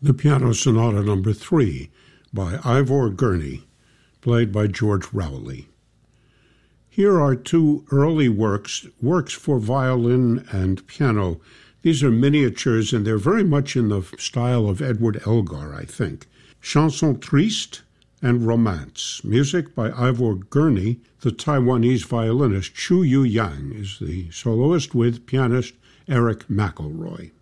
The Piano Sonata No. 3 by Ivor Gurney, played by George Rowley. Here are two early works for violin and piano. These are miniatures, and they're very much in the style of Edward Elgar, I think. Chanson Triste and Romance. Music by Ivor Gurney. The Taiwanese violinist Chu Yu Yang is the soloist with pianist Eric McElroy.